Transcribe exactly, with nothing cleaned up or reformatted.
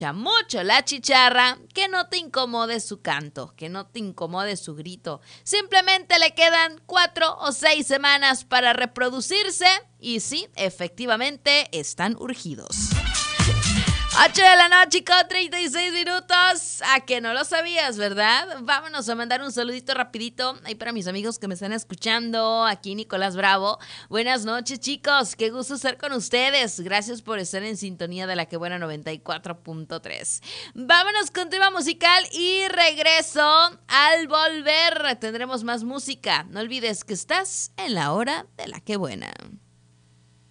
mucho la chicharra, que no te incomode su canto, que no te incomode su grito. Simplemente le quedan cuatro o seis semanas para reproducirse y sí, efectivamente están urgidos. ocho de la noche con treinta y seis minutos. A que no lo sabías, ¿verdad? Vámonos a mandar un saludito rapidito ahí para mis amigos que me están escuchando. Aquí Nicolás Bravo. Buenas noches, chicos. Qué gusto estar con ustedes. Gracias por estar en sintonía de la que buena noventa y cuatro punto tres. Vámonos con tema musical y regreso. Al volver tendremos más música. No olvides que estás en la hora de la que buena.